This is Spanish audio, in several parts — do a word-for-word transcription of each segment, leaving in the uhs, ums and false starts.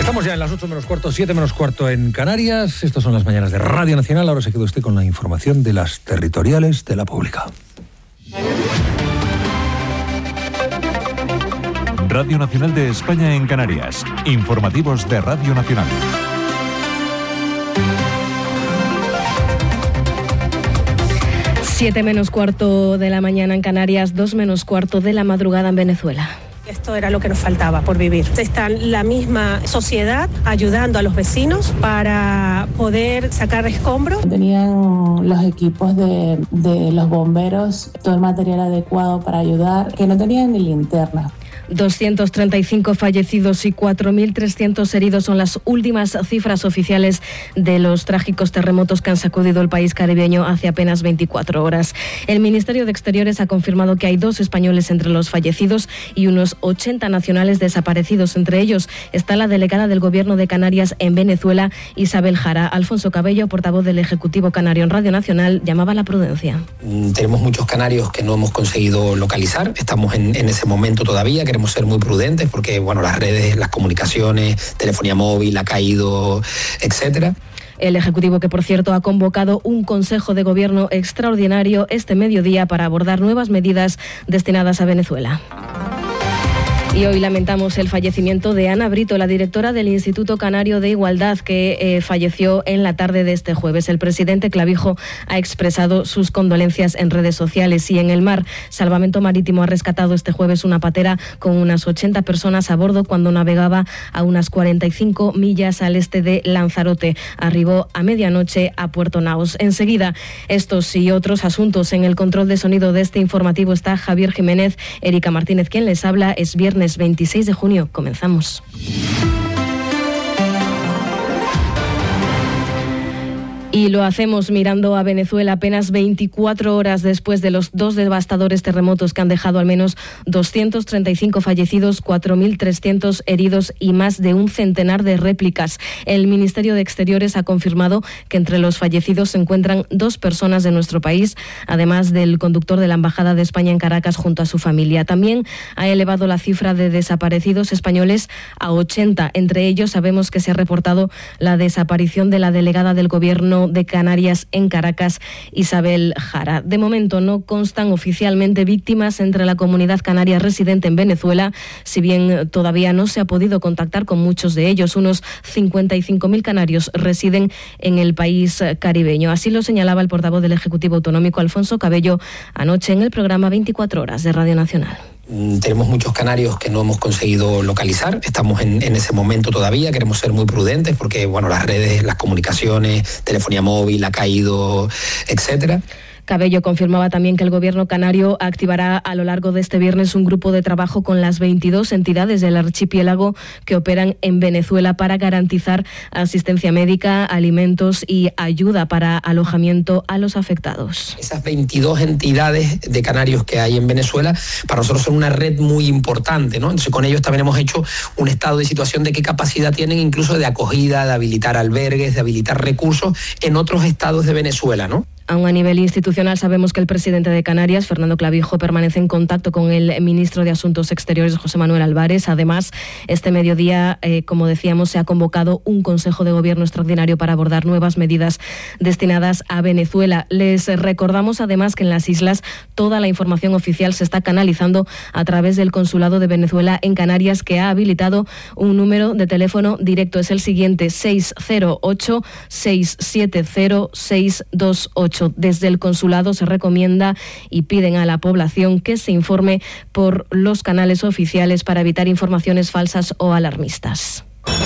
Estamos ya en las ocho menos cuarto, siete menos cuarto en Canarias. Estas son las mañanas de Radio Nacional. Ahora se queda usted con la información de las territoriales de la pública. Radio Nacional de España en Canarias. Informativos de Radio Nacional. Siete menos cuarto de la mañana en Canarias, dos menos cuarto de la madrugada en Venezuela. Esto era lo que nos faltaba por vivir. Está la misma sociedad ayudando a los vecinos para poder sacar escombros. Tenían los equipos de, de los bomberos, todo el material adecuado para ayudar, que no tenían ni linterna. doscientos treinta y cinco fallecidos y cuatro mil trescientos heridos son las últimas cifras oficiales de los trágicos terremotos que han sacudido el país caribeño hace apenas veinticuatro horas. El Ministerio de Exteriores ha confirmado que hay dos españoles entre los fallecidos y unos ochenta nacionales desaparecidos. Entre ellos está la delegada del Gobierno de Canarias en Venezuela, Isabel Jara. Alfonso Cabello, portavoz del Ejecutivo Canario en Radio Nacional, llamaba a la prudencia. Tenemos muchos canarios que no hemos conseguido localizar. Estamos en, en ese momento todavía. Queremos ser muy prudentes porque, bueno, las redes, las comunicaciones, telefonía móvil ha caído, etcétera. El Ejecutivo, que por cierto ha convocado un Consejo de Gobierno extraordinario este mediodía para abordar nuevas medidas destinadas a Venezuela. Y hoy lamentamos el fallecimiento de Ana Brito, la directora del Instituto Canario de Igualdad, que eh, falleció en la tarde de este jueves. El presidente Clavijo ha expresado sus condolencias en redes sociales. Y en el mar, Salvamento Marítimo ha rescatado este jueves una patera con unas ochenta personas a bordo cuando navegaba a unas cuarenta y cinco millas al este de Lanzarote. Arribó a medianoche a Puerto Naos. Enseguida, estos y otros asuntos. En el control de sonido de este informativo está Javier Jiménez. Erika Martínez, quien les habla. Es viernes veintiséis de junio. Comenzamos. Y lo hacemos mirando a Venezuela apenas veinticuatro horas después de los dos devastadores terremotos que han dejado al menos doscientos treinta y cinco fallecidos, cuatro mil trescientos heridos y más de un centenar de réplicas. El Ministerio de Exteriores ha confirmado que entre los fallecidos se encuentran dos personas de nuestro país, además del conductor de la Embajada de España en Caracas junto a su familia. También ha elevado la cifra de desaparecidos españoles a ochenta. Entre ellos sabemos que se ha reportado la desaparición de la delegada del Gobierno de Canarias en Caracas, Isabel Jara. De momento no constan oficialmente víctimas entre la comunidad canaria residente en Venezuela, si bien todavía no se ha podido contactar con muchos de ellos. Unos cincuenta y cinco mil canarios residen en el país caribeño. Así lo señalaba el portavoz del Ejecutivo Autonómico, Alfonso Cabello, anoche en el programa veinticuatro horas de Radio Nacional. Tenemos muchos canarios que no hemos conseguido localizar. Estamos en, en ese momento todavía. Queremos ser muy prudentes porque, bueno, las redes, las comunicaciones, telefonía móvil ha caído, etcétera. Cabello confirmaba también que el Gobierno canario activará a lo largo de este viernes un grupo de trabajo con las veintidós entidades del archipiélago que operan en Venezuela para garantizar asistencia médica, alimentos y ayuda para alojamiento a los afectados. Esas veintidós entidades de canarios que hay en Venezuela para nosotros son una red muy importante, ¿no? Entonces con ellos también hemos hecho un estado de situación de qué capacidad tienen incluso de acogida, de habilitar albergues, de habilitar recursos en otros estados de Venezuela, ¿no? Aún a nivel institucional sabemos que el presidente de Canarias, Fernando Clavijo, permanece en contacto con el ministro de Asuntos Exteriores, José Manuel Álvarez. Además, este mediodía, eh, como decíamos, se ha convocado un Consejo de Gobierno extraordinario para abordar nuevas medidas destinadas a Venezuela. Les recordamos además que en las islas toda la información oficial se está canalizando a través del Consulado de Venezuela en Canarias, que ha habilitado un número de teléfono directo. Es el siguiente: seis cero ocho, seis siete cero, seis dos ocho. Desde el consulado se recomienda y piden a la población que se informe por los canales oficiales para evitar informaciones falsas o alarmistas.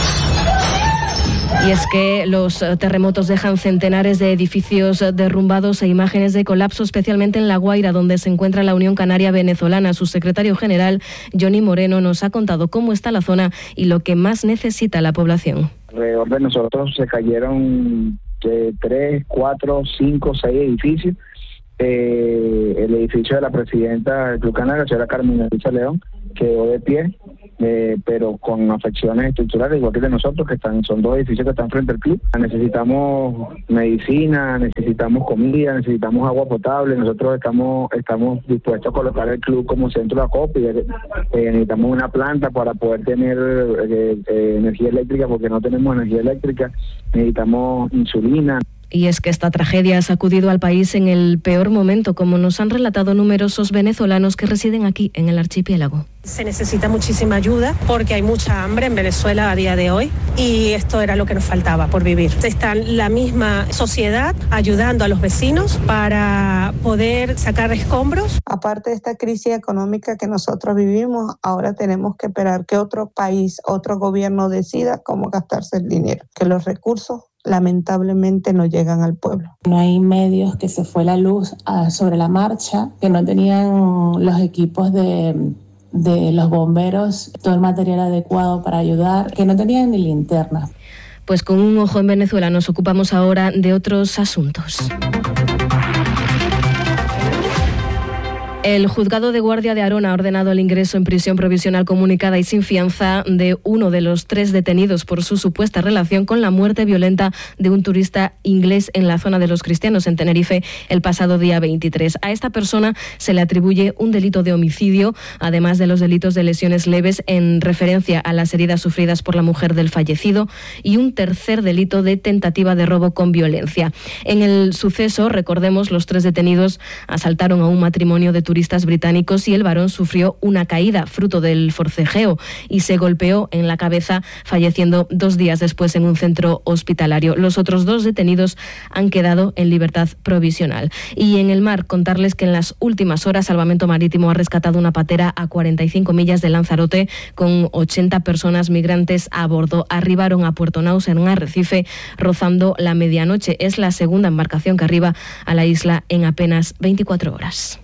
Y es que los terremotos dejan centenares de edificios derrumbados e imágenes de colapso, especialmente en La Guaira, donde se encuentra la Unión Canaria Venezolana. Su secretario general, Johnny Moreno, nos ha contado cómo está la zona y lo que más necesita la población. Alrededor de nosotros se cayeron de tres, cuatro, cinco, seis edificios. Eh, el edificio de la presidenta del Club Canario, señora Carmen Elisa León, quedó de pie, eh, pero con afecciones estructurales, igual que de nosotros, que están son dos edificios que están frente al club. Necesitamos medicina, necesitamos comida, necesitamos agua potable. Nosotros estamos estamos dispuestos a colocar el club como centro de acopio. Eh, necesitamos una planta para poder tener eh, eh, energía eléctrica, porque no tenemos energía eléctrica. Necesitamos insulina. Y es que esta tragedia ha sacudido al país en el peor momento, como nos han relatado numerosos venezolanos que residen aquí, en el archipiélago. Se necesita muchísima ayuda porque hay mucha hambre en Venezuela a día de hoy y esto era lo que nos faltaba por vivir. Está la misma sociedad ayudando a los vecinos para poder sacar escombros. Aparte de esta crisis económica que nosotros vivimos, ahora tenemos que esperar que otro país, otro gobierno decida cómo gastarse el dinero, que los recursos lamentablemente no llegan al pueblo. No hay medios, que se fue la luz uh, sobre la marcha, que no tenían los equipos de, de los bomberos, todo el material adecuado para ayudar, que no tenían ni linterna. Pues con un ojo en Venezuela nos ocupamos ahora de otros asuntos. El juzgado de guardia de Arona ha ordenado el ingreso en prisión provisional comunicada y sin fianza de uno de los tres detenidos por su supuesta relación con la muerte violenta de un turista inglés en la zona de los Cristianos, en Tenerife, el pasado día veintitrés. A esta persona se le atribuye un delito de homicidio, además de los delitos de lesiones leves en referencia a las heridas sufridas por la mujer del fallecido, y un tercer delito de tentativa de robo con violencia. En el suceso, recordemos, los tres detenidos asaltaron a un matrimonio de turistas turistas británicos y el varón sufrió una caída fruto del forcejeo y se golpeó en la cabeza, falleciendo dos días después en un centro hospitalario. Los otros dos detenidos han quedado en libertad provisional. Y en el mar, contarles que en las últimas horas Salvamento Marítimo ha rescatado una patera a cuarenta y cinco millas de Lanzarote con ochenta personas migrantes a bordo. Arribaron a Puerto Naus en Arrecife rozando la medianoche. Es la segunda embarcación que arriba a la isla en apenas veinticuatro horas.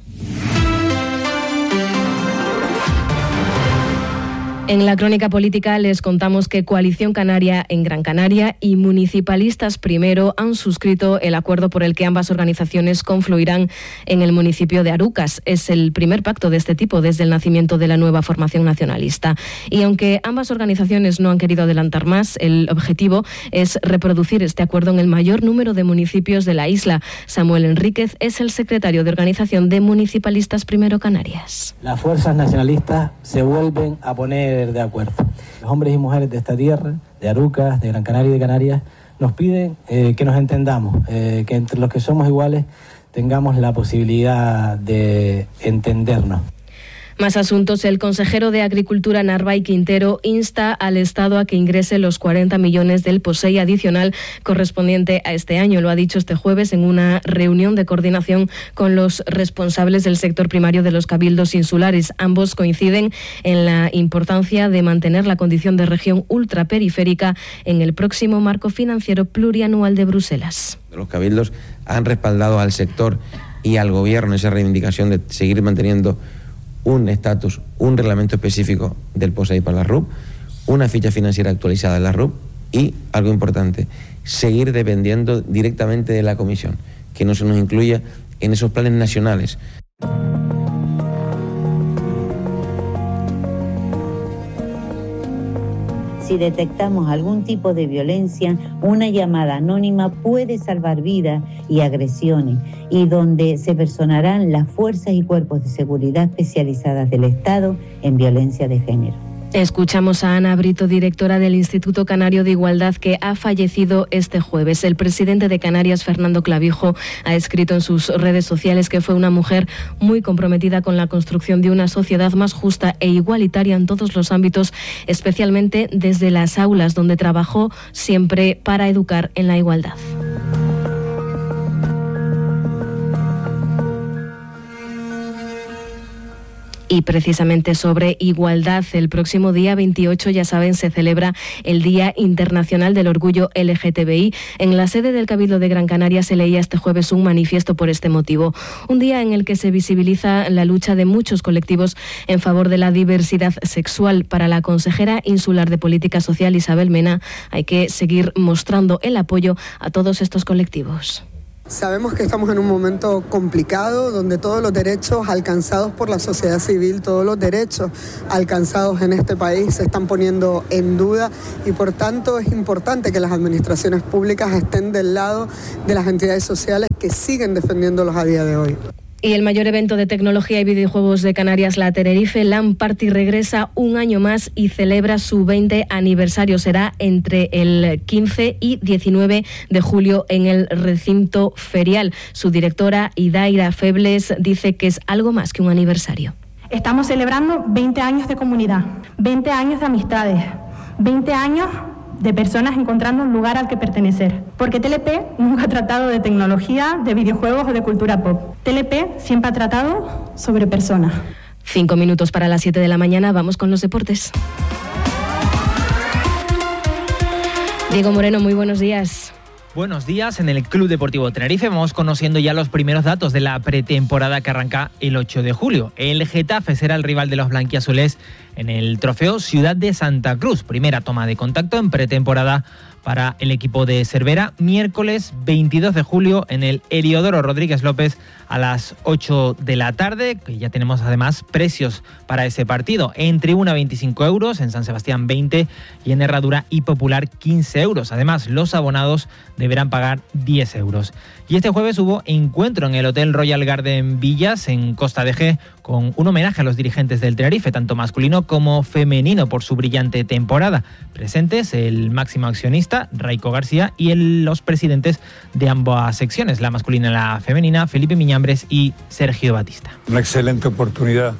En la crónica política les contamos que Coalición Canaria en Gran Canaria y Municipalistas Primero han suscrito el acuerdo por el que ambas organizaciones confluirán en el municipio de Arucas. Es el primer pacto de este tipo desde el nacimiento de la nueva formación nacionalista. Y aunque ambas organizaciones no han querido adelantar más, el objetivo es reproducir este acuerdo en el mayor número de municipios de la isla. Samuel Enríquez es el secretario de organización de Municipalistas Primero Canarias. Las fuerzas nacionalistas se vuelven a poner de acuerdo. Los hombres y mujeres de esta tierra, de Arucas, de Gran Canaria y de Canarias, nos piden eh, que nos entendamos, eh, que entre los que somos iguales tengamos la posibilidad de entendernos. Más asuntos. El consejero de Agricultura, Narvay Quintero, insta al Estado a que ingrese los cuarenta millones del POSEI adicional correspondiente a este año. Lo ha dicho este jueves en una reunión de coordinación con los responsables del sector primario de los cabildos insulares. Ambos coinciden en la importancia de mantener la condición de región ultraperiférica en el próximo marco financiero plurianual de Bruselas. Los cabildos han respaldado al sector y al gobierno esa reivindicación de seguir manteniendo un estatus, un reglamento específico del POSEI para la R U P, una ficha financiera actualizada de la R U P y, algo importante, seguir dependiendo directamente de la Comisión, que no se nos incluya en esos planes nacionales. Si detectamos algún tipo de violencia, una llamada anónima puede salvar vidas y agresiones, y donde se personarán las fuerzas y cuerpos de seguridad especializadas del Estado en violencia de género. Escuchamos a Ana Brito, directora del Instituto Canario de Igualdad, que ha fallecido este jueves. El presidente de Canarias, Fernando Clavijo, ha escrito en sus redes sociales que fue una mujer muy comprometida con la construcción de una sociedad más justa e igualitaria en todos los ámbitos, especialmente desde las aulas, donde trabajó siempre para educar en la igualdad. Y precisamente sobre igualdad, el próximo día veintiocho, ya saben, se celebra el Día Internacional del Orgullo L G T B I. En la sede del Cabildo de Gran Canaria se leía este jueves un manifiesto por este motivo. Un día en el que se visibiliza la lucha de muchos colectivos en favor de la diversidad sexual. Para la consejera insular de Política Social, Isabel Mena, hay que seguir mostrando el apoyo a todos estos colectivos. Sabemos que estamos en un momento complicado donde todos los derechos alcanzados por la sociedad civil, todos los derechos alcanzados en este país se están poniendo en duda y por tanto es importante que las administraciones públicas estén del lado de las entidades sociales que siguen defendiéndolos a día de hoy. Y el mayor evento de tecnología y videojuegos de Canarias, la Tenerife LAN Party, regresa un año más y celebra su veinte aniversario. Será entre el quince y diecinueve de julio en el recinto ferial. Su directora, Idaira Febles, dice que es algo más que un aniversario. Estamos celebrando veinte años de comunidad, veinte años de amistades, veinte años de personas encontrando un lugar al que pertenecer. Porque T L P nunca ha tratado de tecnología, de videojuegos o de cultura pop. T L P siempre ha tratado sobre personas. Cinco minutos para las siete de la mañana, vamos con los deportes. Diego Moreno, muy buenos días. Buenos días. En el Club Deportivo Tenerife vamos conociendo ya los primeros datos de la pretemporada que arranca el ocho de julio. El Getafe será el rival de los blanquiazules en el trofeo Ciudad de Santa Cruz. Primera toma de contacto en pretemporada para el equipo de Cervera, miércoles veintidós de julio en el Heliodoro Rodríguez López a las ocho de la tarde, que ya tenemos además precios para ese partido. En tribuna veinticinco euros, en San Sebastián veinte y en Herradura y Popular quince euros. Además, los abonados deberán pagar diez euros. Y este jueves hubo encuentro en el Hotel Royal Garden Villas en Costa de G con un homenaje a los dirigentes del Tenerife, tanto masculino como femenino, por su brillante temporada. Presentes el máximo accionista, Raico García, y el, los presidentes de ambas secciones, la masculina y la femenina, Felipe Miñambres y Sergio Batista. Una excelente oportunidad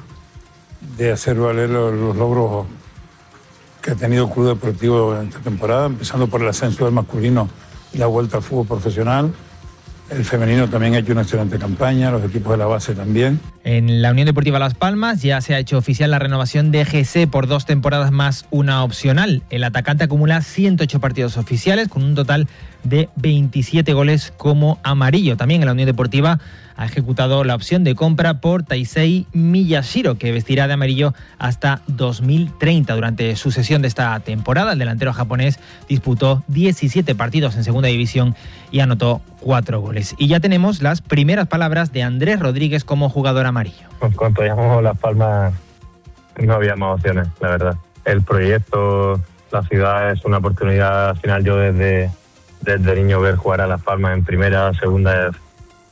de hacer valer los, los logros que ha tenido el Club Deportivo en esta temporada, empezando por el ascenso del masculino y la vuelta al fútbol profesional. El femenino también ha hecho una excelente campaña, los equipos de la base también. En la Unión Deportiva Las Palmas ya se ha hecho oficial la renovación de G C por dos temporadas más una opcional. El atacante acumula ciento ocho partidos oficiales con un total de veintisiete goles como amarillo. También en la Unión Deportiva ha ejecutado la opción de compra por Taisei Miyashiro, que vestirá de amarillo hasta dos mil treinta. Durante su sesión de esta temporada, el delantero japonés disputó diecisiete partidos en segunda división y anotó cuatro goles. Y ya tenemos las primeras palabras de Andrés Rodríguez como jugador amarillo. Pues cuando llamamos Las Palmas no había más opciones, la verdad. El proyecto, la ciudad es una oportunidad. Al final yo desde, desde niño ver jugar a Las Palmas en primera, segunda, es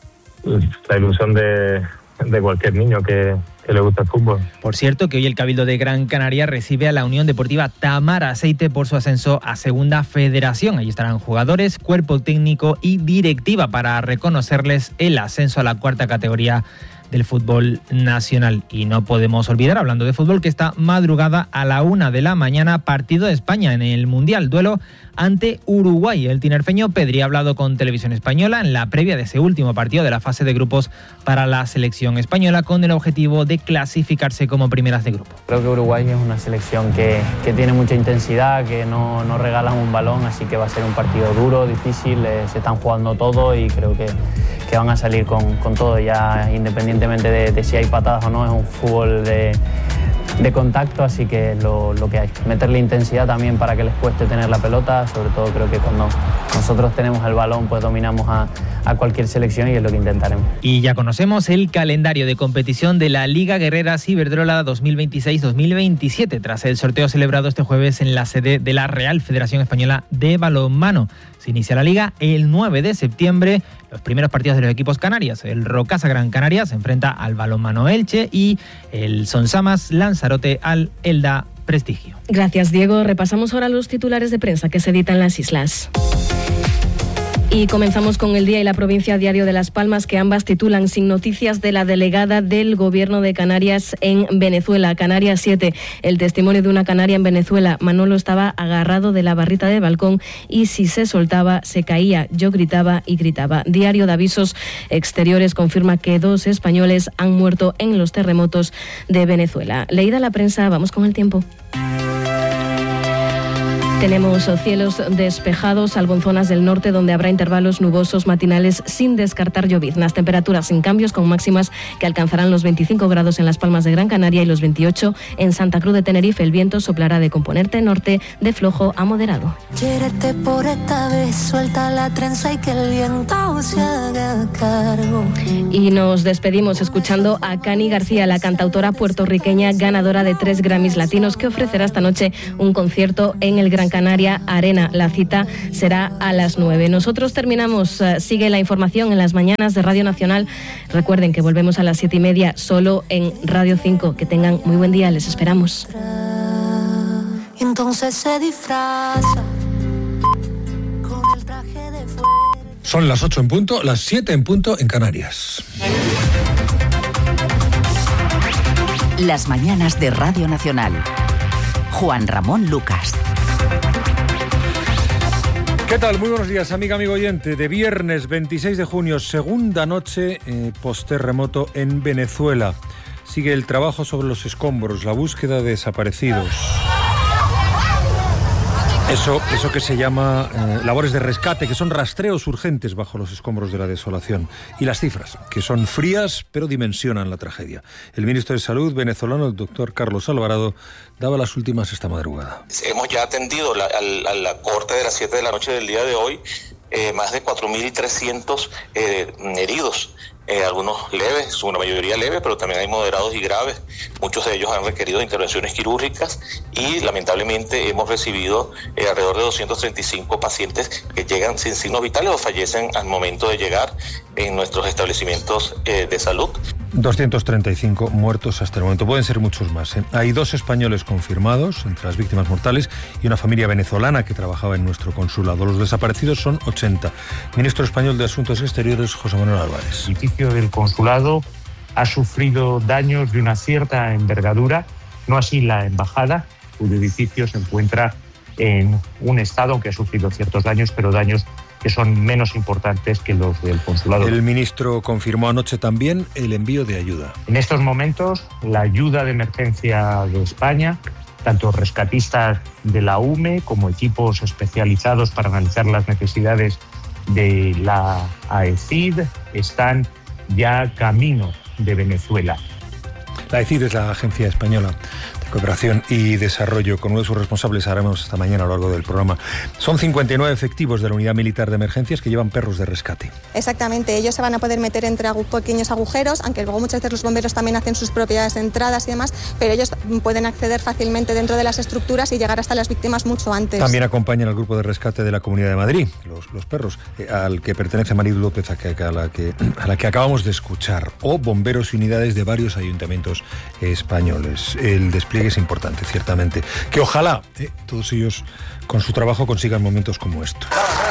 la ilusión de, de cualquier niño que, que le gusta el fútbol. Por cierto, que hoy el Cabildo de Gran Canaria recibe a la Unión Deportiva Tamar Aceite por su ascenso a Segunda Federación. Allí estarán jugadores, cuerpo técnico y directiva para reconocerles el ascenso a la cuarta categoría del fútbol nacional. Y no podemos olvidar, hablando de fútbol, que esta madrugada a la una de la mañana, partido de España en el Mundial, duelo ante Uruguay. El tinerfeño Pedri ha hablado con Televisión Española en la previa de ese último partido de la fase de grupos para la selección española, con el objetivo de clasificarse como primeras de grupo. Creo que Uruguay es una selección que, que tiene mucha intensidad, que no, no regalan un balón, así que va a ser un partido duro, difícil, eh, se están jugando todo y creo que, que van a salir con, con todo, ya independientemente de, de si hay patadas o no, es un fútbol de, de contacto, así que es lo, lo que hay. Meterle intensidad también para que les cueste tener la pelota, sobre todo creo que cuando nosotros tenemos el balón pues dominamos a, a cualquier selección y es lo que intentaremos. Y ya conocemos el calendario de competición de la Liga Guerreras Iberdrola dos mil veintiséis dos mil veintisiete tras el sorteo celebrado este jueves en la sede de la Real Federación Española de Balonmano. Se inicia la liga el nueve de septiembre. Los primeros partidos de los equipos canarias. El Rocasa Gran Canaria se enfrenta al Balonmano Elche y el Sonsamas Lanzarote al Elda Prestigio. Gracias, Diego. Repasamos ahora los titulares de prensa que se editan en las islas. Y comenzamos con El Día y La Provincia, diario de Las Palmas, que ambas titulan Sin noticias de la delegada del Gobierno de Canarias en Venezuela. Canarias siete, el testimonio de una canaria en Venezuela. Manolo estaba agarrado de la barrita del balcón y si se soltaba se caía. Yo gritaba y gritaba. Diario de Avisos Exteriores confirma que dos españoles han muerto en los terremotos de Venezuela. Leída la prensa, vamos con el tiempo. Tenemos cielos despejados, salvo en zonas del norte donde habrá intervalos nubosos matinales sin descartar lloviznas. Temperaturas sin cambios con máximas que alcanzarán los veinticinco grados en Las Palmas de Gran Canaria y los veintiocho en Santa Cruz de Tenerife. El viento soplará de componente norte de flojo a moderado. Quiérete por esta vez, suelta la trenza y que el viento se haga cargo. Y nos despedimos escuchando a Cani García, la cantautora puertorriqueña ganadora de tres Grammys latinos, que ofrecerá esta noche un concierto en el Gran Canaria Arena. La cita será a las nueve. Nosotros terminamos. Uh, sigue la información en las mañanas de Radio Nacional. Recuerden que volvemos a las siete y media solo en Radio cinco. Que tengan muy buen día. Les esperamos. Entonces se disfraza con el traje de fuera. Son las ocho en punto, las siete en punto en Canarias. Las mañanas de Radio Nacional. Juan Ramón Lucas. ¿Qué tal? Muy buenos días, amiga, amigo oyente. De viernes veintiséis de junio, segunda noche eh, post-terremoto en Venezuela. Sigue el trabajo sobre los escombros, la búsqueda de desaparecidos. Eso, eso que se llama eh, labores de rescate, que son rastreos urgentes bajo los escombros de la desolación. Y las cifras, que son frías, pero dimensionan la tragedia. El ministro de Salud venezolano, el doctor Carlos Alvarado, daba las últimas esta madrugada. Hemos ya atendido la, a, a la corte de las siete de la noche del día de hoy, eh, más de cuatro mil trescientos eh, heridos. Eh, algunos leves, una mayoría leve, pero también hay moderados y graves. Muchos de ellos han requerido intervenciones quirúrgicas y lamentablemente hemos recibido eh, alrededor de doscientos treinta y cinco pacientes que llegan sin signos vitales o fallecen al momento de llegar en nuestros establecimientos eh, de salud. doscientos treinta y cinco muertos hasta el momento. Pueden ser muchos más, ¿eh? Hay dos españoles confirmados entre las víctimas mortales y una familia venezolana que trabajaba en nuestro consulado. Los desaparecidos son ochenta. Ministro español de Asuntos Exteriores, José Manuel Álvarez. El edificio del consulado ha sufrido daños de una cierta envergadura, no así la embajada, cuyo edificio se encuentra en un estado que ha sufrido ciertos daños, pero daños que son menos importantes que los del consulado. El ministro confirmó anoche también el envío de ayuda. En estos momentos, la ayuda de emergencia de España, tanto rescatistas de la U M E como equipos especializados para analizar las necesidades de la A E C I D, están ya camino de Venezuela. La A E C I D es la Agencia Española de Cooperación y Desarrollo. Con uno de sus responsables haremos esta mañana a lo largo del programa. Son cincuenta y nueve efectivos de la Unidad Militar de Emergencias que llevan perros de rescate. Exactamente, ellos se van a poder meter entre pequeños agujeros, aunque luego muchas veces los bomberos también hacen sus propias entradas y demás, pero ellos pueden acceder fácilmente dentro de las estructuras y llegar hasta las víctimas mucho antes. También acompañan al grupo de rescate de la Comunidad de Madrid, los, los perros, eh, al que pertenece Marilu López, a, que, a, la que, a la que acabamos de escuchar, o bomberos y unidades de varios ayuntamientos españoles. El despliegue es importante, ciertamente. Que ojalá eh, todos ellos con su trabajo consigan momentos como estos.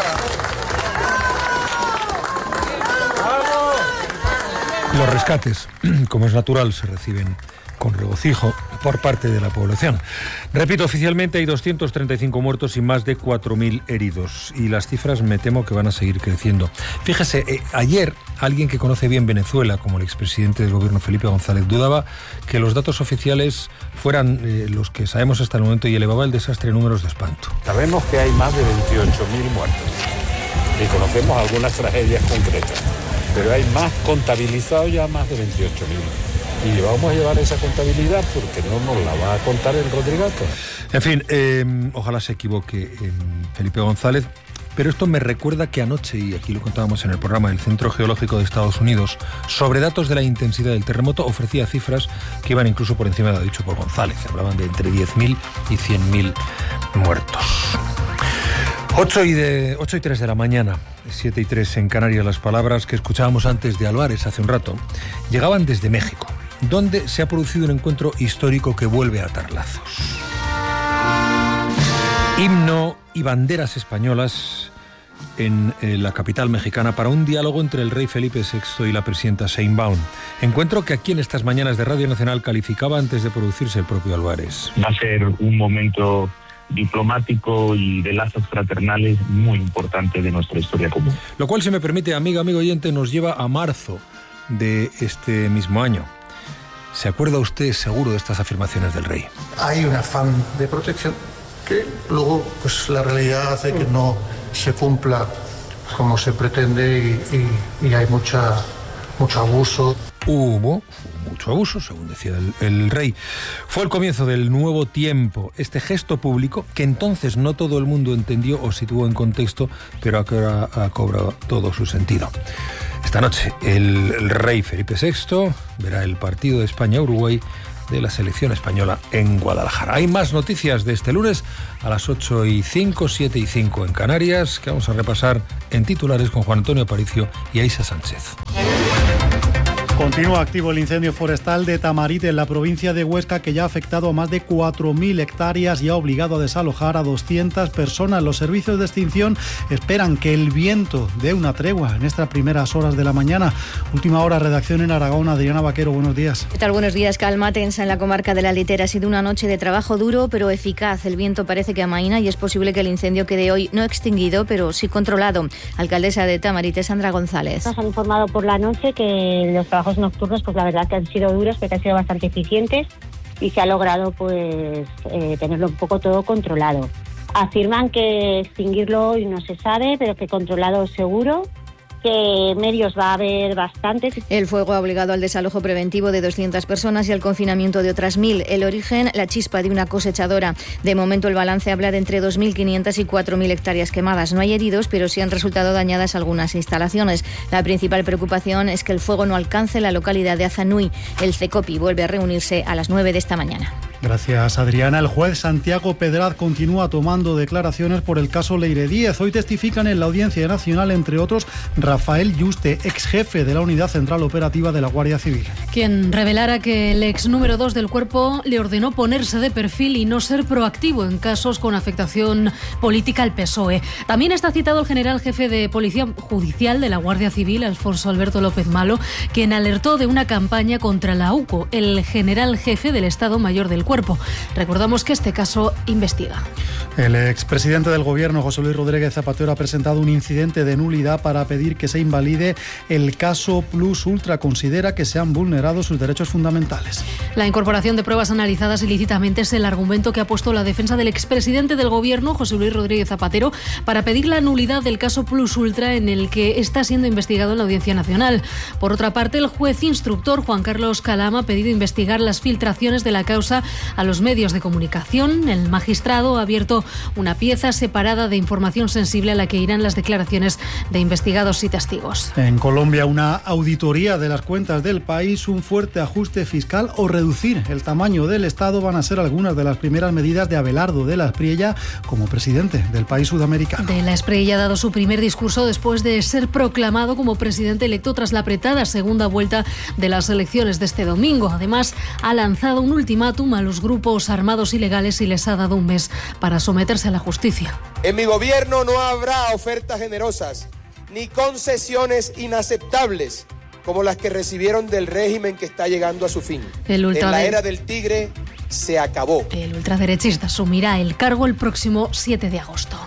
Los rescates, como es natural, se reciben con regocijo por parte de la población. Repito, oficialmente hay doscientos treinta y cinco muertos y más de cuatro mil heridos. Y las cifras me temo que van a seguir creciendo. Fíjese, eh, ayer alguien que conoce bien Venezuela, como el expresidente del gobierno Felipe González, dudaba que los datos oficiales fueran eh, los que sabemos hasta el momento y elevaba el desastre en números de espanto. Sabemos que hay más de veintiocho mil muertos y conocemos algunas tragedias concretas, pero hay más contabilizados ya más de veintiocho mil. Y vamos a llevar esa contabilidad porque no nos la va a contar el Rodrigato. En fin, eh, ojalá se equivoque eh, Felipe González, pero esto me recuerda que anoche, y aquí lo contábamos en el programa del Centro Geológico de Estados Unidos, sobre datos de la intensidad del terremoto, ofrecía cifras que iban incluso por encima de lo dicho por González. Hablaban de entre diez mil y cien mil muertos. ocho y, de, ocho y tres de la mañana, siete y tres en Canarias. Las palabras que escuchábamos antes de Álvarez hace un rato llegaban desde México, donde se ha producido un encuentro histórico que vuelve a atar lazos. Himno y banderas españolas en eh, la capital mexicana para un diálogo entre el rey Felipe sexto y la presidenta Sheinbaum. Encuentro que aquí en estas mañanas de Radio Nacional calificaba antes de producirse el propio Álvarez. Va a ser un momento diplomático y de lazos fraternales muy importante de nuestra historia común. Lo cual, si me permite, amiga, amigo oyente, nos lleva a marzo de este mismo año. ¿Se acuerda usted seguro de estas afirmaciones del rey? Hay un afán de protección que luego pues la realidad hace que no se cumpla como se pretende y, y, y hay mucha, mucho abuso. Hubo mucho abuso, según decía el, el rey. Fue el comienzo del nuevo tiempo, este gesto público que entonces no todo el mundo entendió o situó en contexto, pero que ahora ha cobrado todo su sentido. Esta noche el, el rey Felipe sexto verá el partido de España-Uruguay de la selección española en Guadalajara. Hay más noticias de este lunes a las ocho y cinco, siete y cinco en Canarias, que vamos a repasar en titulares con Juan Antonio Aparicio y Aisa Sánchez. Continúa activo el incendio forestal de Tamarite en la provincia de Huesca, que ya ha afectado a más de cuatro mil hectáreas y ha obligado a desalojar a doscientas personas. Los servicios de extinción esperan que el viento dé una tregua en estas primeras horas de la mañana. Última hora, redacción en Aragón. Adriana Vaquero, buenos días. ¿Qué tal? Buenos días. Calma tensa en la comarca de la Litera. Ha sido una noche de trabajo duro, pero eficaz. El viento parece que amaina y es posible que el incendio quede hoy no extinguido, pero sí controlado. Alcaldesa de Tamarite, Sandra González. Nos han informado por la noche que los trabajos nocturnos, pues la verdad que han sido duros, pero que han sido bastante eficientes y se ha logrado pues eh, tenerlo un poco todo controlado. Afirman que extinguirlo hoy no se sabe, pero que controlado seguro, que medios va a haber bastantes. El fuego ha obligado al desalojo preventivo de doscientas personas y al confinamiento de otras mil. El origen, la chispa de una cosechadora. De momento el balance habla de entre dos mil quinientas y cuatro mil hectáreas quemadas. No hay heridos, pero sí han resultado dañadas algunas instalaciones. La principal preocupación es que el fuego no alcance la localidad de Azanui. El CECOPI vuelve a reunirse a las nueve de esta mañana. Gracias, Adriana. El juez Santiago Pedraz continúa tomando declaraciones por el caso Leire Díez. Hoy testifican en la Audiencia Nacional, entre otros, Rafael Yuste, ex jefe de la Unidad Central Operativa de la Guardia Civil. Quien revelara que el ex número dos del cuerpo le ordenó ponerse de perfil y no ser proactivo en casos con afectación política al P S O E. También está citado el general jefe de Policía Judicial de la Guardia Civil, Alfonso Alberto López Malo, quien alertó de una campaña contra la U C O, el general jefe del Estado Mayor del Cuerpo. Recordamos que este caso investiga. El expresidente del Gobierno, José Luis Rodríguez Zapatero, ha presentado un incidente de nulidad para pedir que se invalide el caso Plus Ultra. Considera que se han vulnerado sus derechos fundamentales. La incorporación de pruebas analizadas ilícitamente es el argumento que ha puesto la defensa del expresidente del Gobierno, José Luis Rodríguez Zapatero, para pedir la nulidad del caso Plus Ultra, en el que está siendo investigado en la Audiencia Nacional. Por otra parte, el juez instructor, Juan Carlos Calama, ha pedido investigar las filtraciones de la causa a los medios de comunicación. El magistrado ha abierto una pieza separada de información sensible a la que irán las declaraciones de investigados y testigos. En Colombia, una auditoría de las cuentas del país, un fuerte ajuste fiscal o reducir el tamaño del Estado van a ser algunas de las primeras medidas de Abelardo de la Espriella como presidente del país sudamericano. De la Espriella ha dado su primer discurso después de ser proclamado como presidente electo tras la apretada segunda vuelta de las elecciones de este domingo. Además, ha lanzado un ultimátum a los grupos armados ilegales y les ha dado un mes para someterse a la justicia. En mi gobierno no habrá ofertas generosas ni concesiones inaceptables como las que recibieron del régimen que está llegando a su fin. El ultra... En la era del tigre se acabó. El ultraderechista asumirá el cargo el próximo siete de agosto.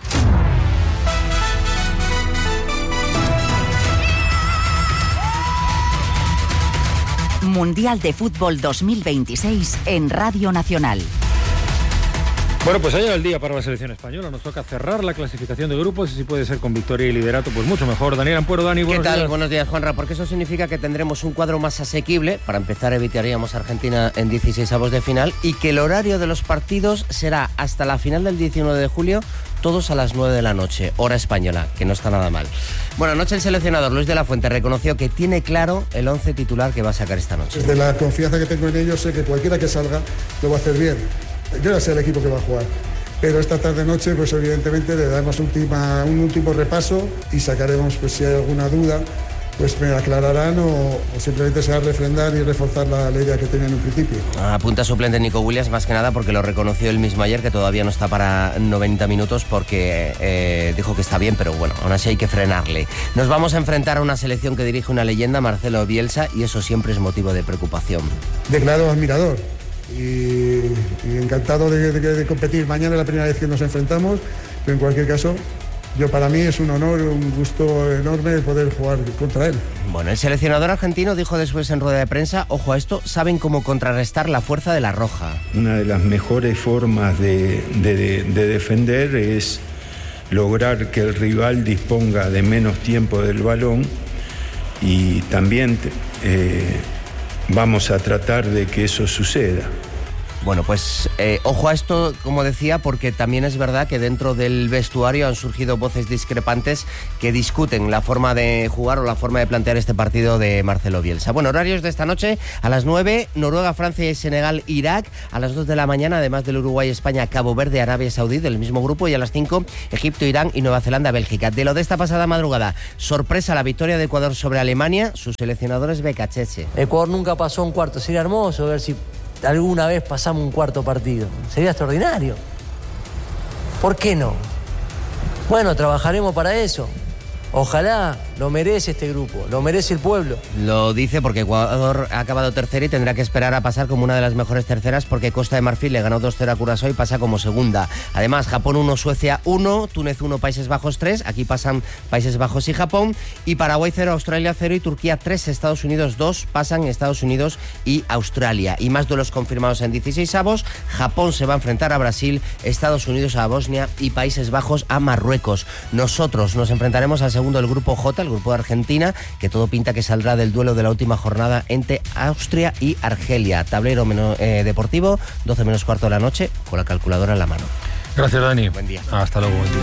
Mundial de Fútbol dos mil veintiséis en Radio Nacional. Bueno, pues ha llegado el día para la selección española. Nos toca cerrar la clasificación de grupos y si puede ser con victoria y liderato, pues mucho mejor. Daniel Ampuero, Dani, buenos días. ¿Qué tal? Buenos días, Juanra. Porque eso significa que tendremos un cuadro más asequible. Para empezar, evitaríamos a Argentina en dieciseisavos de final y que el horario de los partidos será hasta la final del diecinueve de julio, todos a las nueve de la noche, hora española, que no está nada mal. Bueno, anoche el seleccionador Luis de la Fuente reconoció que tiene claro el once titular que va a sacar esta noche. Desde la confianza que tengo en ellos, sé que cualquiera que salga lo va a hacer bien. Yo ya sé el equipo que va a jugar, pero esta tarde-noche, pues evidentemente le daremos última, un último repaso y sacaremos, pues si hay alguna duda, pues me aclararán o, o simplemente se va a refrendar y reforzar la, la idea que tenía en un principio. Apunta suplente Nico Williams, más que nada porque lo reconoció él mismo ayer, que todavía no está para noventa minutos porque eh, dijo que está bien, pero bueno, aún así hay que frenarle. Nos vamos a enfrentar a una selección que dirige una leyenda, Marcelo Bielsa, y eso siempre es motivo de preocupación. Declarado admirador. Y, y encantado de, de, de competir. Mañana es la primera vez que nos enfrentamos, pero en cualquier caso yo para mí es un honor, un gusto enorme poder jugar contra él. Bueno, el seleccionador argentino dijo después en rueda de prensa, ojo a esto, saben cómo contrarrestar la fuerza de la roja. Una de las mejores formas de, de, de defender es lograr que el rival disponga de menos tiempo del balón y también eh, vamos a tratar de que eso suceda. Bueno, pues eh, ojo a esto, como decía, porque también es verdad que dentro del vestuario han surgido voces discrepantes que discuten la forma de jugar o la forma de plantear este partido de Marcelo Bielsa. Bueno, horarios de esta noche, a las nueve, Noruega, Francia y Senegal, Irak, a las dos de la mañana, además del Uruguay, España, Cabo Verde, Arabia Saudí, del mismo grupo, y a las cinco, Egipto, Irán y Nueva Zelanda, Bélgica. De lo de esta pasada madrugada, sorpresa la victoria de Ecuador sobre Alemania, su seleccionador es Becacheche. Ecuador nunca pasó un cuarto, sería hermoso ver si alguna vez pasamos un cuarto partido. Sería extraordinario. ¿Por qué no? Bueno, trabajaremos para eso. Ojalá, lo merece este grupo, lo merece el pueblo. Lo dice porque Ecuador ha acabado tercero y tendrá que esperar a pasar como una de las mejores terceras porque Costa de Marfil le ganó dos cero a Curazao y pasa como segunda. Además, Japón uno, Suecia uno, Túnez uno, Países Bajos tres, aquí pasan Países Bajos y Japón, y Paraguay cero, Australia cero y Turquía tres, Estados Unidos dos, pasan Estados Unidos y Australia. Y más duelos confirmados en dieciseisavos, Japón se va a enfrentar a Brasil, Estados Unidos a Bosnia y Países Bajos a Marruecos. Nosotros nos enfrentaremos al segundo del grupo J, el grupo de Argentina, que todo pinta que saldrá del duelo de la última jornada entre Austria y Argelia. Tablero menos, eh, deportivo, doce menos cuarto de la noche, con la calculadora en la mano. Gracias, Dani. Buen día. Hasta luego, buen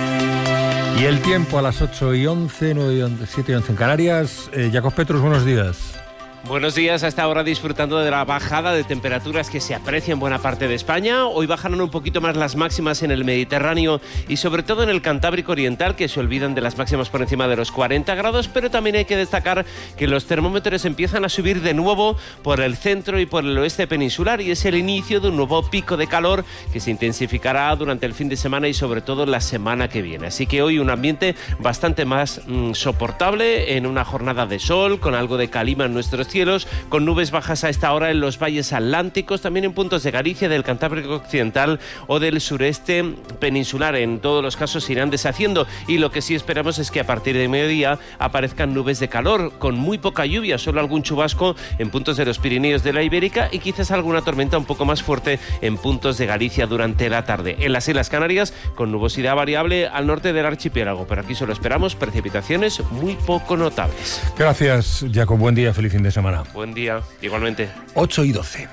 día. Y el tiempo a las ocho y once, nueve y once, siete y once en Canarias. Eh, Jacob Petrus, buenos días. Buenos días, hasta ahora disfrutando de la bajada de temperaturas que se aprecia en buena parte de España. Hoy bajaron un poquito más las máximas en el Mediterráneo y sobre todo en el Cantábrico Oriental, que se olvidan de las máximas por encima de los cuarenta grados, pero también hay que destacar que los termómetros empiezan a subir de nuevo por el centro y por el oeste peninsular y es el inicio de un nuevo pico de calor que se intensificará durante el fin de semana y sobre todo la semana que viene. Así que hoy un ambiente bastante más mmm, soportable en una jornada de sol, con algo de calima en nuestros cielos, con nubes bajas a esta hora en los valles atlánticos, también en puntos de Galicia, del Cantábrico Occidental o del sureste peninsular. En todos los casos se irán deshaciendo y lo que sí esperamos es que a partir de mediodía aparezcan nubes de calor, con muy poca lluvia, solo algún chubasco en puntos de los Pirineos de la Ibérica y quizás alguna tormenta un poco más fuerte en puntos de Galicia durante la tarde. En las Islas Canarias, con nubosidad variable al norte del archipiélago, pero aquí solo esperamos precipitaciones muy poco notables. Gracias, Jacob. Buen día, feliz fin de semana. Buen día, igualmente. ocho y doce.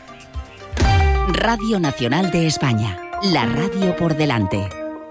Radio Nacional de España, la radio por delante.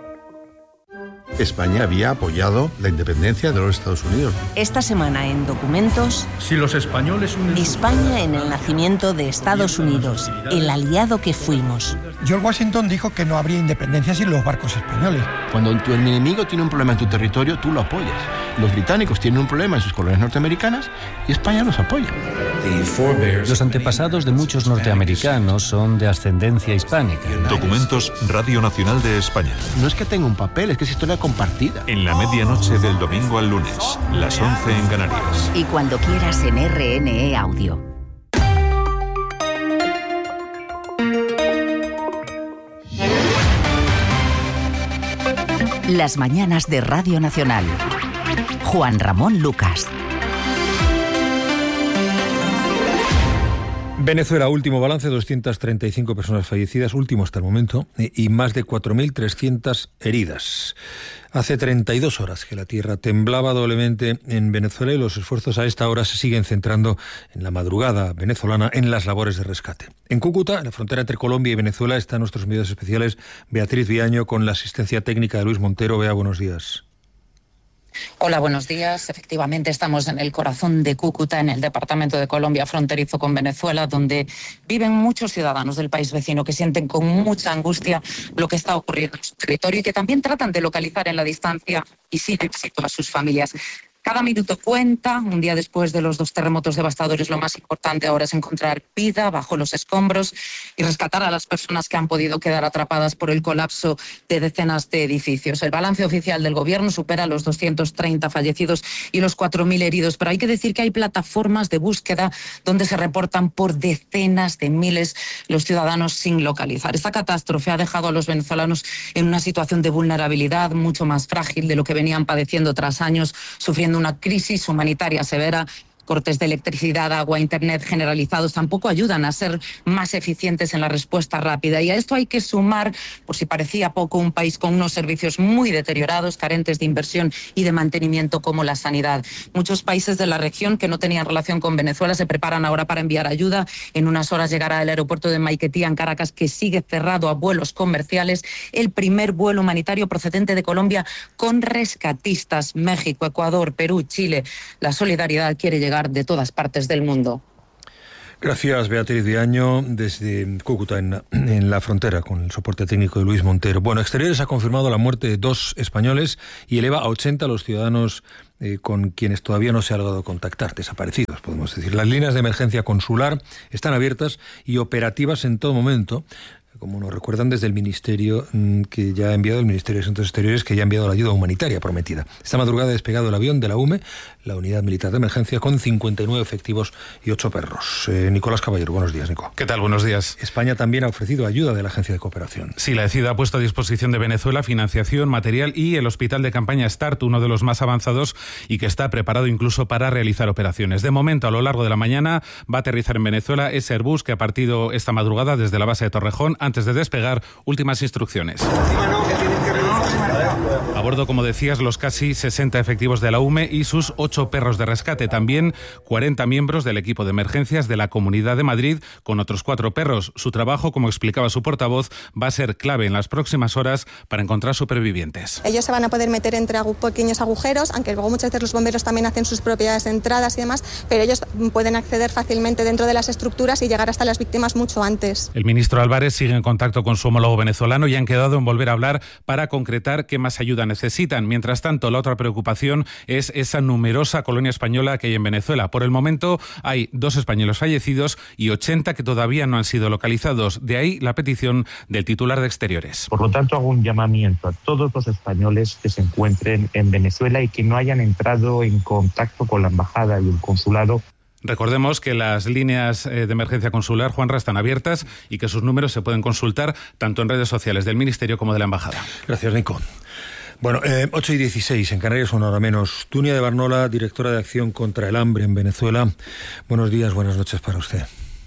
España había apoyado la independencia de los Estados Unidos. Esta semana en Documentos, si los españoles unen España en el nacimiento de Estados Unidos, el aliado que fuimos. George Washington dijo que no habría independencia sin los barcos españoles. Cuando tu enemigo tiene un problema en tu territorio, tú lo apoyas. Los británicos tienen un problema en sus colonias norteamericanas y España los apoya. Los antepasados de muchos norteamericanos son de ascendencia hispánica. Documentos Radio Nacional de España. No es que tenga un papel, es que es historia compartida. En la medianoche del domingo al lunes, las once en Canarias. Y cuando quieras en R N E Audio. Las mañanas de Radio Nacional. Juan Ramón Lucas. Venezuela, último balance, doscientas treinta y cinco personas fallecidas, último hasta el momento, y más de cuatro mil trescientas heridas. Hace treinta y dos horas que la tierra temblaba doblemente en Venezuela y los esfuerzos a esta hora se siguen centrando en la madrugada venezolana en las labores de rescate. En Cúcuta, en la frontera entre Colombia y Venezuela, están nuestros medios especiales Beatriz Viaño con la asistencia técnica de Luis Montero. Bea, buenos días. Hola, buenos días. Efectivamente, estamos en el corazón de Cúcuta, en el departamento de Colombia, fronterizo con Venezuela, donde viven muchos ciudadanos del país vecino que sienten con mucha angustia lo que está ocurriendo en su territorio y que también tratan de localizar en la distancia y sin éxito a sus familias. Cada minuto cuenta. Un día después de los dos terremotos devastadores, lo más importante ahora es encontrar vida bajo los escombros y rescatar a las personas que han podido quedar atrapadas por el colapso de decenas de edificios. El balance oficial del gobierno supera los doscientos treinta fallecidos y los cuatro mil heridos, pero hay que decir que hay plataformas de búsqueda donde se reportan por decenas de miles los ciudadanos sin localizar. Esta catástrofe ha dejado a los venezolanos en una situación de vulnerabilidad mucho más frágil de lo que venían padeciendo tras años sufriendo una crisis humanitaria severa. Cortes de electricidad, agua, internet generalizados tampoco ayudan a ser más eficientes en la respuesta rápida. Y a esto hay que sumar, por si parecía poco, un país con unos servicios muy deteriorados, carentes de inversión y de mantenimiento como la sanidad. Muchos países de la región que no tenían relación con Venezuela se preparan ahora para enviar ayuda. En unas horas llegará el aeropuerto de Maiquetía, en Caracas, que sigue cerrado a vuelos comerciales, el primer vuelo humanitario procedente de Colombia con rescatistas. México, Ecuador, Perú, Chile. La solidaridad quiere llegar de todas partes del mundo. Gracias, Beatriz Viaño, desde Cúcuta, en, en la frontera, con el soporte técnico de Luis Montero. Bueno, Exteriores ha confirmado la muerte de dos españoles y eleva a ochenta a los ciudadanos eh, con quienes todavía no se ha logrado contactar, desaparecidos, podemos decir. Las líneas de emergencia consular están abiertas y operativas en todo momento, como nos recuerdan desde el Ministerio que ya ha enviado, el Ministerio de Asuntos Exteriores, que ya ha enviado la ayuda humanitaria prometida. Esta madrugada ha despegado el avión de la U M E, la Unidad Militar de Emergencia, con cincuenta y nueve efectivos y ocho perros. Eh, Nicolás Caballero, buenos días, Nico. ¿Qué tal? Buenos días. España también ha ofrecido ayuda de la Agencia de Cooperación. Sí, la ECID ha puesto a disposición de Venezuela financiación, material y el hospital de campaña START, uno de los más avanzados y que está preparado incluso para realizar operaciones. De momento, a lo largo de la mañana, va a aterrizar en Venezuela ese Airbus que ha partido esta madrugada desde la base de Torrejón. Antes de despegar, últimas instrucciones. A bordo, como decías, los casi sesenta efectivos de la U M E y sus ocho perros de rescate. También cuarenta miembros del equipo de emergencias de la Comunidad de Madrid con otros cuatro perros. Su trabajo, como explicaba su portavoz, va a ser clave en las próximas horas para encontrar supervivientes. Ellos se van a poder meter entre agu- pequeños agujeros, aunque luego muchas veces los bomberos también hacen sus propias entradas y demás, pero ellos pueden acceder fácilmente dentro de las estructuras y llegar hasta las víctimas mucho antes. El ministro Álvarez sigue en contacto con su homólogo venezolano y han quedado en volver a hablar para concretar qué más ayuda necesitan. Mientras tanto, la otra preocupación es esa numerosa colonia española que hay en Venezuela. Por el momento hay dos españoles fallecidos y ochenta que todavía no han sido localizados. De ahí la petición del titular de Exteriores. Por lo tanto, hago un llamamiento a todos los españoles que se encuentren en Venezuela y que no hayan entrado en contacto con la embajada y el consulado. Recordemos que las líneas de emergencia consular, Juanra, están abiertas y que sus números se pueden consultar tanto en redes sociales del Ministerio como de la Embajada. Gracias, Nico. Bueno, eh, ocho y dieciséis, en Canarias, una hora menos. Dunia de Barnola, directora de Acción contra el Hambre en Venezuela. Buenos días, buenas noches para usted.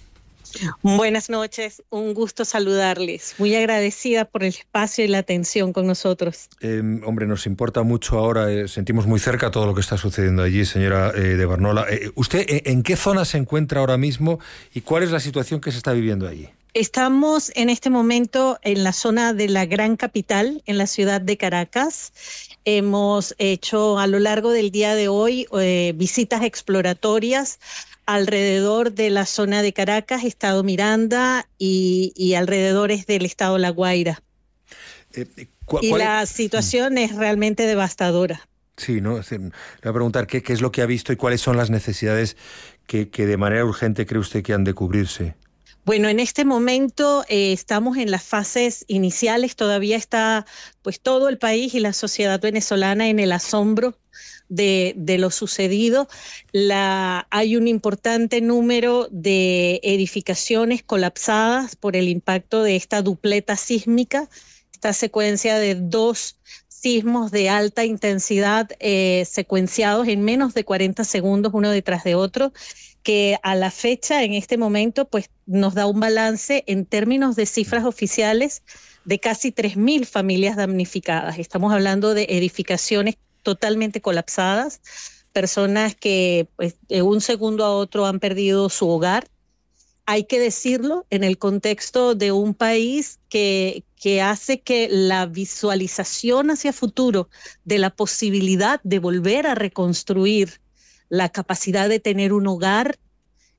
Buenas noches, un gusto saludarles. Muy agradecida por el espacio y la atención con nosotros. Eh, hombre, nos importa mucho ahora, eh, sentimos muy cerca todo lo que está sucediendo allí, señora eh, de Barnola. Eh, ¿Usted eh, en qué zona se encuentra ahora mismo y cuál es la situación que se está viviendo allí? Estamos en este momento en la zona de la gran capital, en la ciudad de Caracas. Hemos hecho a lo largo del día de hoy eh, visitas exploratorias alrededor de la zona de Caracas, Estado Miranda y, y alrededores del Estado La Guaira. Eh, ¿cuál, y cuál la es? situación es realmente devastadora. Sí, ¿no? Le voy a preguntar qué, qué es lo que ha visto y cuáles son las necesidades que, que de manera urgente cree usted que han de cubrirse. Bueno, en este momento eh, estamos en las fases iniciales, todavía está pues todo el país y la sociedad venezolana en el asombro de, de lo sucedido. La, hay un importante número de edificaciones colapsadas por el impacto de esta dupleta sísmica, esta secuencia de dos sismos de alta intensidad eh, secuenciados en menos de cuarenta segundos uno detrás de otro, que a la fecha, en este momento, pues nos da un balance en términos de cifras oficiales de casi tres mil familias damnificadas. Estamos hablando de edificaciones totalmente colapsadas, personas que pues, de un segundo a otro han perdido su hogar. Hay que decirlo en el contexto de un país que, que hace que la visualización hacia futuro de la posibilidad de volver a reconstruir la capacidad de tener un hogar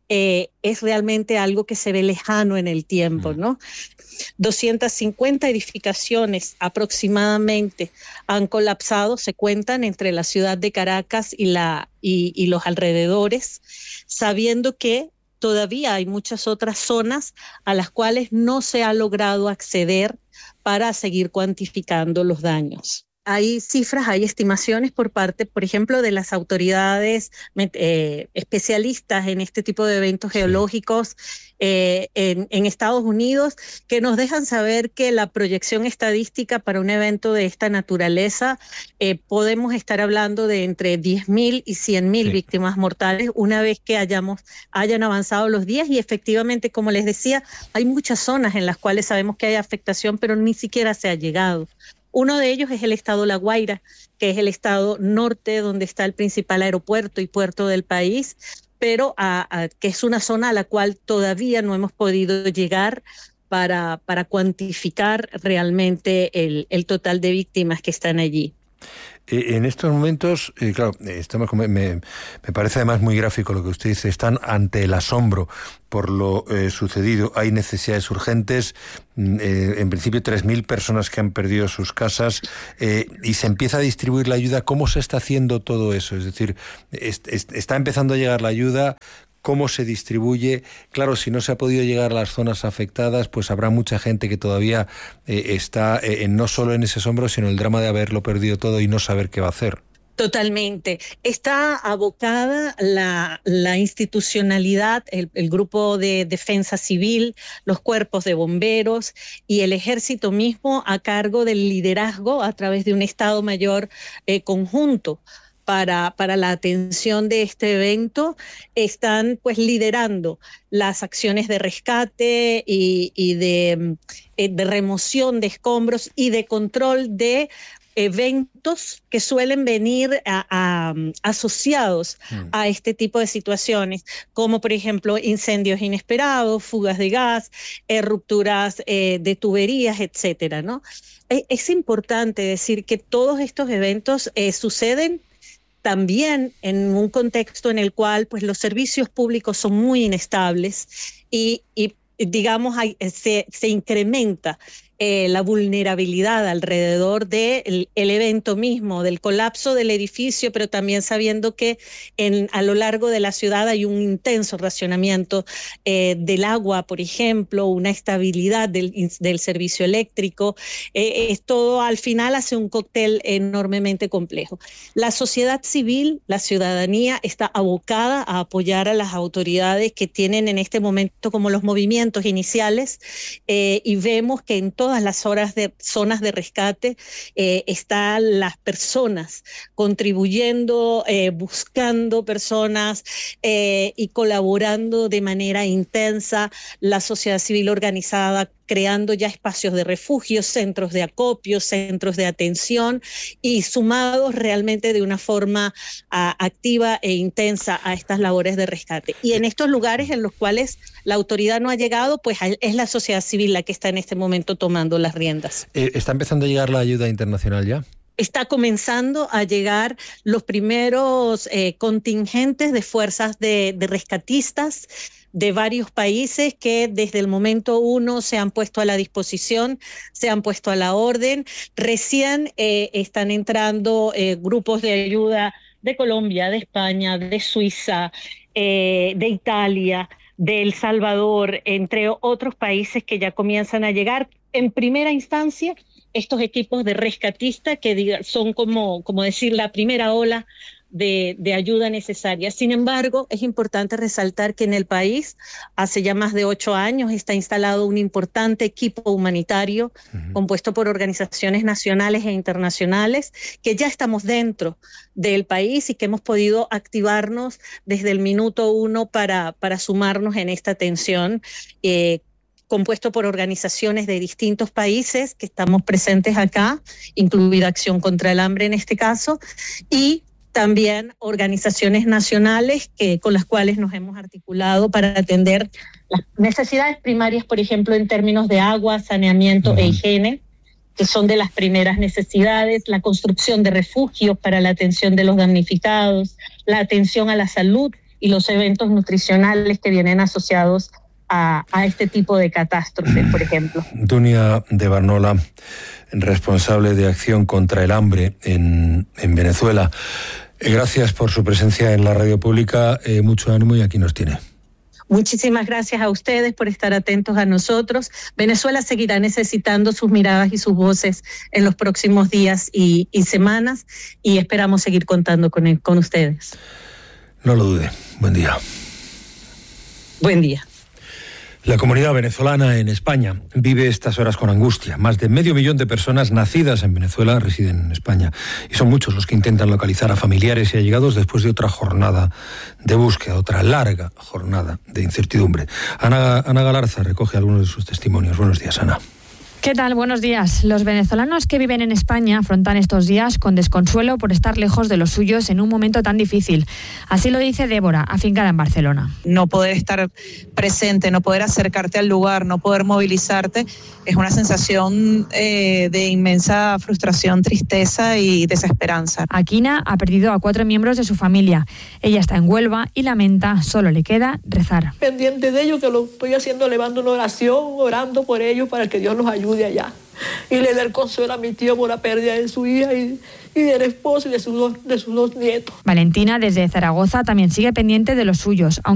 eh, es realmente algo que se ve lejano en el tiempo, ¿no? doscientas cincuenta edificaciones aproximadamente han colapsado, se cuentan entre la ciudad de Caracas y, la, y, y los alrededores, sabiendo que todavía hay muchas otras zonas a las cuales no se ha logrado acceder para seguir cuantificando los daños. Hay cifras, hay estimaciones por parte, por ejemplo, de las autoridades eh, especialistas en este tipo de eventos sí. geológicos eh, en, en Estados Unidos, que nos dejan saber que la proyección estadística para un evento de esta naturaleza eh, podemos estar hablando de entre diez mil y cien mil sí. víctimas mortales una vez que hayamos, hayan avanzado los días, y efectivamente, como les decía, hay muchas zonas en las cuales sabemos que hay afectación, pero ni siquiera se ha llegado. Uno de ellos es el estado La Guaira, que es el estado norte donde está el principal aeropuerto y puerto del país, pero a, a, que es una zona a la cual todavía no hemos podido llegar para, para cuantificar realmente el, el total de víctimas que están allí. Eh, en estos momentos, eh, claro, estamos, me, me parece además muy gráfico lo que usted dice, están ante el asombro por lo eh, sucedido. Hay necesidades urgentes, eh, en principio tres mil personas que han perdido sus casas, eh, y se empieza a distribuir la ayuda. ¿Cómo se está haciendo todo eso? Es decir, est, est, está empezando a llegar la ayuda. ¿Cómo se distribuye? Claro, si no se ha podido llegar a las zonas afectadas, pues habrá mucha gente que todavía eh, está eh, no solo en ese asombro, sino el drama de haberlo perdido todo y no saber qué va a hacer. Totalmente. Está abocada la, la institucionalidad, el, el grupo de defensa civil, los cuerpos de bomberos y el ejército mismo a cargo del liderazgo a través de un Estado Mayor eh, conjunto. Para, para la atención de este evento, están pues liderando las acciones de rescate y, y de, de remoción de escombros y de control de eventos que suelen venir a, a, asociados mm. a este tipo de situaciones, como por ejemplo incendios inesperados, fugas de gas, eh, rupturas eh, de tuberías, etcétera, ¿no? Es, es importante decir que todos estos eventos eh, suceden también en un contexto en el cual pues, los servicios públicos son muy inestables y, y digamos, hay, se, se incrementa eh, la vulnerabilidad alrededor del el evento mismo, del colapso del edificio, pero también sabiendo que en, a lo largo de la ciudad hay un intenso racionamiento eh, del agua, por ejemplo, una estabilidad del, del servicio eléctrico. Eh, es todo, al final hace un cóctel enormemente complejo. La sociedad civil, la ciudadanía, está abocada a apoyar a las autoridades que tienen en este momento como los movimientos iniciales eh, y vemos que en todas las horas de, zonas de rescate eh, están las personas contribuyendo, eh, buscando personas eh, y colaborando de manera intensa, la sociedad civil organizada creando ya espacios de refugio, centros de acopio, centros de atención y sumados realmente de una forma uh, activa e intensa a estas labores de rescate. Y en estos lugares en los cuales la autoridad no ha llegado, pues es la sociedad civil la que está en este momento tomando las riendas. Eh, ¿Está empezando a llegar la ayuda internacional ya? Está comenzando a llegar los primeros eh, contingentes de fuerzas de, de rescatistas de varios países que desde el momento uno se han puesto a la disposición, se han puesto a la orden. Recién eh, están entrando eh, grupos de ayuda de Colombia, de España, de Suiza, eh, de Italia, de El Salvador, entre otros países que ya comienzan a llegar. En primera instancia, estos equipos de rescatistas que diga, son como, como decir la primera ola de, de ayuda necesaria. Sin embargo, es importante resaltar que en el país hace ya más de ocho años está instalado un importante equipo humanitario uh-huh. compuesto por organizaciones nacionales e internacionales que ya estamos dentro del país y que hemos podido activarnos desde el minuto uno para, para sumarnos en esta atención eh, compuesto por organizaciones de distintos países que estamos presentes acá, incluida Acción contra el Hambre en este caso, y también organizaciones nacionales que, con las cuales nos hemos articulado para atender las necesidades primarias, por ejemplo, en términos de agua, saneamiento uh-huh. e higiene, que son de las primeras necesidades, la construcción de refugios para la atención de los damnificados, la atención a la salud y los eventos nutricionales que vienen asociados a, a este tipo de catástrofes, por ejemplo. Dunia de Barnola, responsable de acción contra el hambre en, en Venezuela. Gracias por su presencia en la radio pública, eh, mucho ánimo y aquí nos tiene. Muchísimas gracias a ustedes por estar atentos a nosotros. Venezuela seguirá necesitando sus miradas y sus voces en los próximos días y, y semanas y esperamos seguir contando con, con ustedes. No lo dude. Buen día. Buen día. La comunidad venezolana en España vive estas horas con angustia. Más de medio millón de personas nacidas en Venezuela residen en España. Y son muchos los que intentan localizar a familiares y allegados después de otra jornada de búsqueda, otra larga jornada de incertidumbre. Ana, Ana Galarza recoge algunos de sus testimonios. Buenos días, Ana. ¿Qué tal? Buenos días. Los venezolanos que viven en España afrontan estos días con desconsuelo por estar lejos de los suyos en un momento tan difícil. Así lo dice Débora, afincada en Barcelona. No poder estar presente, no poder acercarte al lugar, no poder movilizarte, es una sensación eh, de inmensa frustración, tristeza y desesperanza. Aquina ha perdido a cuatro miembros de su familia. Ella está en Huelva y lamenta, solo le queda rezar. Pendiente de ellos, que lo estoy haciendo, elevando una oración, orando por ellos para que Dios los ayude de allá y le dé el consuelo a mi tío por la pérdida de su hija y, y del esposo y de sus, dos, de sus dos nietos. Valentina, desde Zaragoza, también sigue pendiente de los suyos, aunque